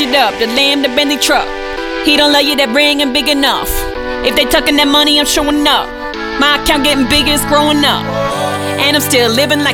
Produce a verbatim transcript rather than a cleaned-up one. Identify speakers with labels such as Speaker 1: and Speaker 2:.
Speaker 1: it up, the lamb, the Bentley truck. He don't love you, that ring ain't big enough. If they tucking that money, I'm showing up. My account getting bigger, it's growing up. And I'm still living like